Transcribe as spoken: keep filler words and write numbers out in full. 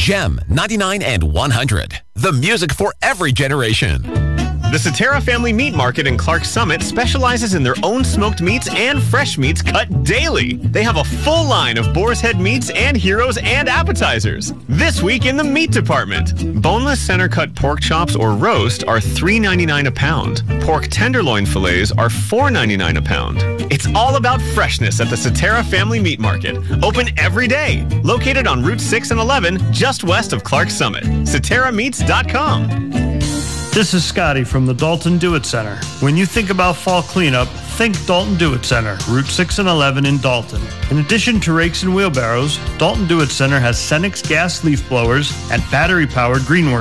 Gem ninety-nine and one hundred. The music for every generation. The Cetera Family Meat Market in Clark Summit specializes in their own smoked meats and fresh meats cut daily. They have a full line of boar's head meats and heroes and appetizers. This week in the meat department, boneless center cut pork chops or roast are three ninety-nine a pound. Pork tenderloin fillets are four ninety-nine a pound. It's all about freshness at the Cetera Family Meat Market. Open every day. Located on Route six and eleven, just west of Clark Summit. Cetera Meats dot com. This is Scotty from the Dalton Do It Center. When you think about fall cleanup, think Dalton Do It Center, Route six and eleven in Dalton. In addition to rakes and wheelbarrows, Dalton Do It Center has Cenex gas leaf blowers and battery-powered greenwork